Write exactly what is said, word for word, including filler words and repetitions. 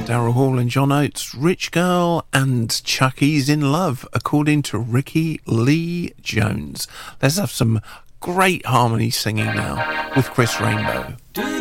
Daryl Hall and John Oates, Rich Girl and Chucky's in Love, according to Ricky Lee Jones. Let's have some great harmony singing now with Chris Rainbow.